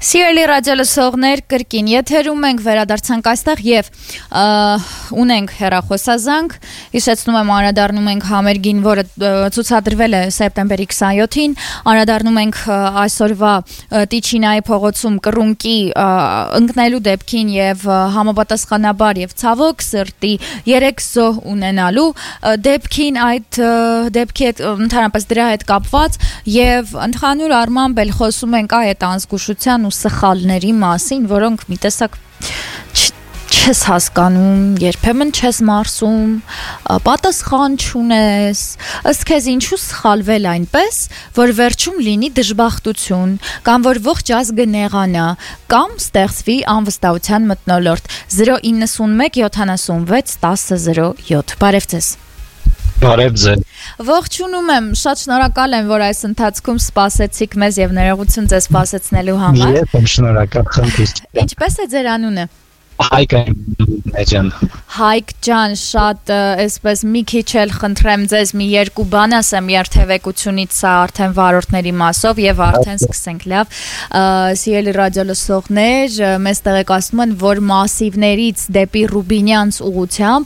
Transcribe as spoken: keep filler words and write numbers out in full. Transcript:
Սիրելի ռադիոլսողներ, կրկին եթերում ենք, վերադարձանք այստեղ եւ ունենք հեռախոսազանգ, հիշեցնում եմ անդրադառնում ենք համերգին, որը ցուցադրվել է սեպտեմբերի քսաներկուին, անդրադառնում ենք այսօրվա Տիչինայի փողոցում կռունկի ընկնելու դեպքին եւ համապատասխանաբար եւ ցավոք սրտի երեք զոհ ունենալու դեպքին, այդ դեպքի հետ ընդհանրապես դրա հետ կապված եւ ընդհանուր առմամբ էլ խոսում ենք այդ անզգուշության ու սխալների մասին, որոնք մի տեսակ չես հասկանում, երբեմն չես մարսում, պատասխան չունես, ըստ քեզ ինչու սխալվել այնպես, որ վերջում լինի դժբախտություն, կամ որ ողջ ազգը նեղանա, կամ ստեղծվի անվստահության մթնոլորտ։ Զրո իննսունմեկ յոթանասունվեց տասը զրո յոթ։ Բարև ձեզ։ Բարև ձեզ։ Ողջունում եմ, շատ շնորհակալ եմ, որ այս ընթացքում սպասեցիք մեզ եւ ներողություն ձեզ սպասեցնելու համար։ Ես եմ շնորհակալ, խնդրից։ Ինչպես է ձեր անունը։ Հայկ ջան։ Հայկ ջան, շատ այսպես մի քիչ էլ խնդրեմ ձեզ մի երկու բան ասեմ երթևեկությունից, սա արդեն վարորդների մասով եւ արդեն սկսենք, լավ։ Սիրելի ռադիոլսողներ, մեզ տեղեկացնում են, որ մասիվներից դեպի Ռուբինյանց ուղությամբ